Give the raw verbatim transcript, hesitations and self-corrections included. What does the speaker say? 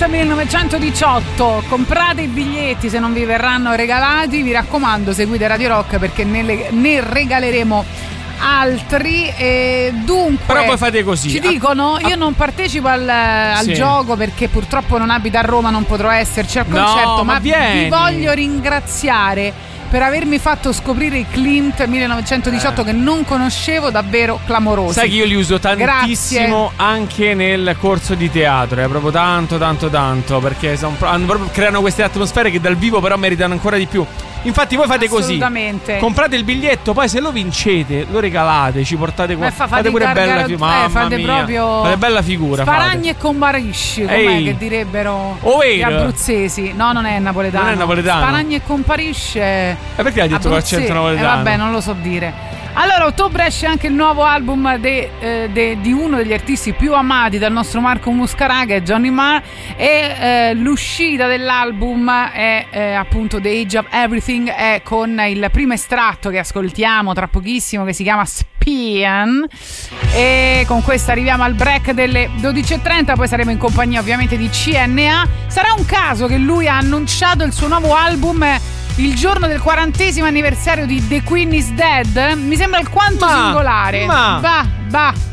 Clint millenovecentodiciotto. Comprate i biglietti se non vi verranno regalati. Vi raccomando, seguite Radio Rock perché ne, le, ne regaleremo altri. E dunque, però poi fate così. Ci dicono: io non partecipo al, al sì. gioco perché purtroppo non abito a Roma, non potrò esserci al concerto. No, ma, ma vieni. vi voglio ringraziare per avermi fatto scoprire i Clint millenovecentodiciotto eh. che non conoscevo, davvero clamorosi. Sai che io li uso tantissimo. Grazie. Anche nel corso di teatro, è proprio tanto tanto tanto, perché sono, creano queste atmosfere che dal vivo però meritano ancora di più. Infatti voi fate così, comprate il biglietto, poi se lo vincete lo regalate, ci portate qua, fa, fate pure gargaro, bella figura, eh, fate mia, proprio fate bella figura. Sparagni e comparisci, com'è che direbbero Over. gli abruzzesi. No, non è napoletano. Non è napoletano. Sparagni e comparisce. E perché hai detto con l'accento napoletano? Eh, vabbè, non lo so dire. Allora, a ottobre esce anche il nuovo album de, eh, de, di uno degli artisti più amati dal nostro Marco Muscarà, che è Johnny Marr, e eh, l'uscita dell'album è eh, appunto The Age of Everything, è con il primo estratto che ascoltiamo tra pochissimo, che si chiama Spian, e con questo arriviamo al break delle dodici e trenta. Poi saremo in compagnia ovviamente di C N A. Sarà un caso che lui ha annunciato il suo nuovo album il giorno del quarantesimo anniversario di The Queen is Dead? Mi sembra alquanto ma, singolare. Ma Bah, bah.